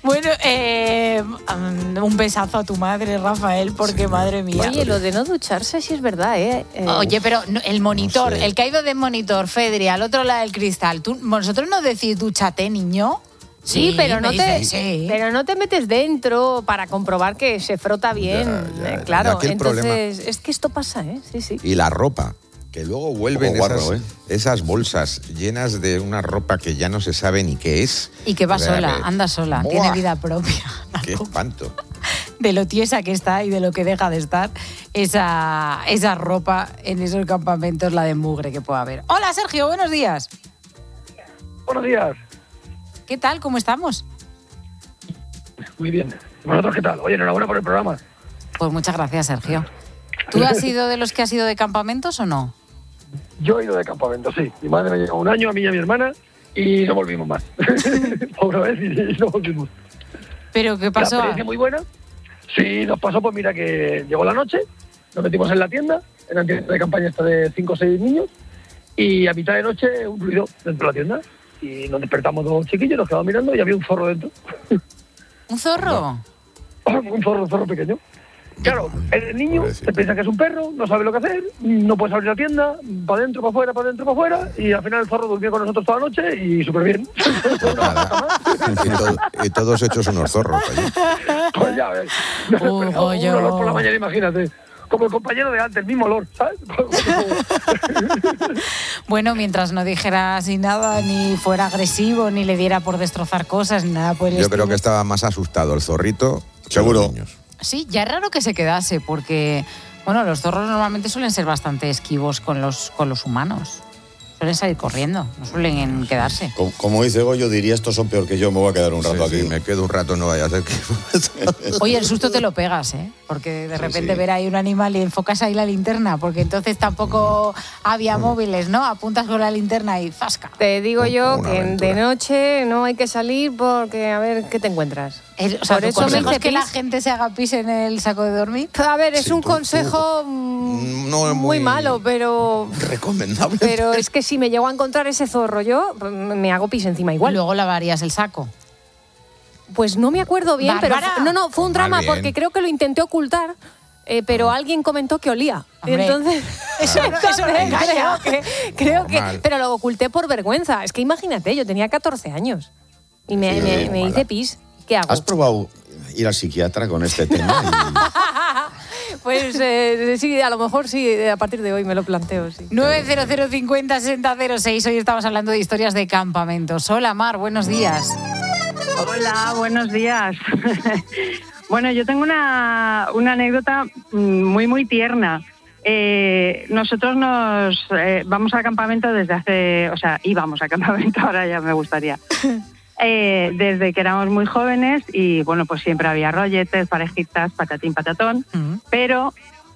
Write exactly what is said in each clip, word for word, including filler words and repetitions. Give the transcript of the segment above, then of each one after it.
Bueno, eh, un besazo a tu madre, Rafael, porque sí, madre mía. Oye, lo de no ducharse sí es verdad, ¿eh? eh Oye, pero el monitor, no sé. el que ha ido de monitor, Fedri, al otro lado del cristal, ¿tú, ¿vosotros no decís dúchate, niño? Sí, sí, pero, no te, dice, sí. pero no te metes dentro para comprobar que se frota bien. Ya, ya, eh, claro, ya, entonces problema. es que esto pasa, ¿eh? Sí, sí. Y la ropa, que luego vuelven guarro, esas, ¿eh? esas bolsas llenas de una ropa que ya no se sabe ni qué es. Y que va A ver, sola, a ver. anda sola, ¡Buah! tiene vida propia. Qué espanto. De lo tiesa que está y de lo que deja de estar esa, esa ropa en esos campamentos, la de mugre que pueda haber. Hola, Sergio, buenos días. Buenos días. ¿Qué tal? ¿Cómo estamos? Muy bien. ¿Vosotros qué tal? Oye, enhorabuena por el programa. Pues muchas gracias, Sergio. ¿Tú has sido de los que has ido de campamentos o no? Yo he ido de campamento, sí. Mi madre me llevó un año, a mí y a mi hermana, y no volvimos más. Una vez y no volvimos. ¿Pero qué pasó? La experiencia muy buena. Sí, nos pasó, pues mira, que llegó la noche, nos metimos en la tienda, en la tienda de campaña esta de cinco o seis niños, y a mitad de noche un ruido dentro de la tienda. Y nos despertamos dos chiquillos, nos quedamos mirando y había un zorro dentro. ¿Un zorro? No. Un zorro, un zorro pequeño. Claro, el niño se piensa que es un perro, no sabe lo que hacer, no puedes abrir la tienda, para adentro, para afuera, para adentro, para afuera, y al final el zorro durmió con nosotros toda la noche y súper bien. y, to- y todos hechos unos zorros allí. Pues ya ves. Uh, un olor por la mañana, imagínate. Como el compañero de antes, el mismo olor, ¿sabes? Bueno, mientras no dijera así nada, ni fuera agresivo, ni le diera por destrozar cosas, ni nada por el Yo estilo. creo que estaba más asustado el zorrito que Seguro. los niños. Sí, ya es raro que se quedase, porque bueno, los zorros normalmente suelen ser bastante esquivos con los, con los humanos. Suelen salir corriendo, no suelen quedarse. Como, como dice Goyo, diría estos son peor que yo, me voy a quedar un rato Sí, aquí. sí, me quedo un rato, no vaya a ser que... Oye, el susto te lo pegas, ¿eh? Porque de repente sí. ver ahí un animal y enfocas ahí la linterna, porque entonces tampoco había móviles, ¿no? Apuntas con la linterna y ¡zasca! Te digo yo Una que aventura. de noche no hay que salir porque a ver qué te encuentras. El, o sea, Por ¿tu eso me consejo dice es que la pis. gente se haga pis en el saco de dormir? A ver, es Sí, un tú- consejo tú- mm, no es muy muy- malo, pero Recomendable. pero es que si me llego a encontrar ese zorro yo, me hago pis encima igual. Luego lavarías el saco. Pues no me acuerdo bien, Bárbara. pero no, no, fue un Mal drama bien. porque creo que lo intenté ocultar, eh, pero alguien comentó que olía. Hombre. Entonces, Eso no- eso no entonces engaña. creo que, creo que, Normal. pero lo oculté por vergüenza. Es que imagínate, yo tenía catorce años y me, Sí, me, sí, me mala. hice pis. ¿Qué hago? ¿Has probado ir al psiquiatra con este tema? Pues eh, sí, a lo mejor sí, a partir de hoy me lo planteo, sí. nueve cero cero cincuenta sesenta cero seis. Hoy estamos hablando de historias de campamentos. Hola, Mar, buenos días. Hola, buenos días. Bueno, yo tengo una, una anécdota muy, muy tierna. Eh, nosotros nos eh, vamos a campamento desde hace, o sea, íbamos a campamento, ahora ya me gustaría. Eh, desde que éramos muy jóvenes y bueno, pues siempre había rolletes, parejitas, patatín, patatón, Mm. pero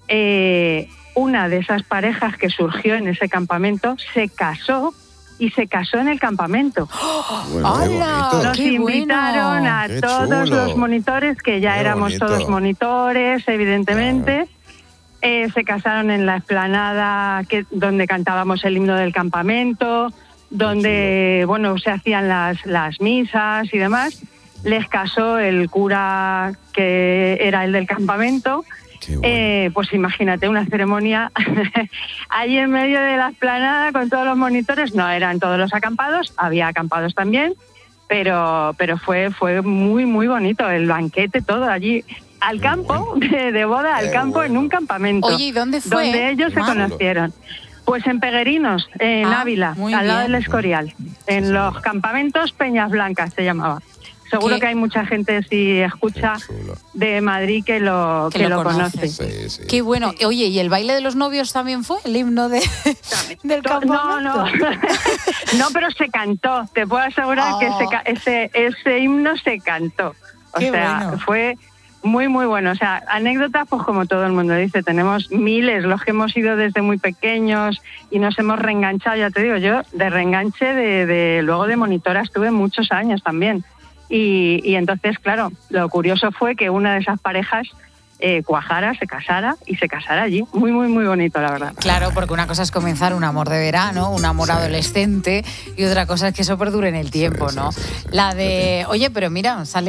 eh, una de esas parejas que surgió en ese campamento se casó y se casó en el campamento. Bueno, qué ¡Hala! bonito. Nos ¡Qué bueno! invitaron a ¡Qué todos chulo! los monitores, que ya ¡Qué éramos bonito! todos monitores, evidentemente. Eh, se casaron en la explanada que, donde cantábamos el himno del campamento, donde bueno se hacían las, las misas y demás. Les casó el cura que era el del campamento. Qué bueno. Eh, pues imagínate una ceremonia allí en medio de la explanada con todos los monitores. No eran todos los acampados, había acampados también, pero pero fue fue muy muy bonito el banquete, todo allí al Qué campo, bueno. de, de boda al Qué campo bueno. en un campamento. Oye, ¿y dónde fue? Donde ellos se Mar? conocieron. Pues en Peguerinos, en Ah, Ávila, muy al lado bien. del Escorial, en Sí, los sí. campamentos Peñas Blancas se llamaba. Seguro ¿Qué? que hay mucha gente, si escucha, Qué chulo. de Madrid que lo, Que que lo lo conoce. conoce. Sí, sí. Qué bueno. Oye, ¿y el baile de los novios también fue el himno de, del No, campamento? no, no, pero se cantó. Te puedo asegurar Oh. que ese, ca- ese, ese himno se cantó. O Qué sea, bueno. fue muy, muy bueno. O sea, anécdotas, pues como todo el mundo dice, tenemos miles, los que hemos ido desde muy pequeños y nos hemos reenganchado, ya te digo, yo de reenganche, de, de luego de monitora estuve muchos años también. Y, y entonces, claro, lo curioso fue que una de esas parejas eh, cuajara, se casara y se casara allí. Muy, muy, muy bonito, la verdad. Claro, porque una cosa es comenzar un amor de verano, un amor Sí. adolescente, y otra cosa es que eso perdure en el tiempo, Sí, ¿no? sí, sí, sí. La de, oye, pero mira, sale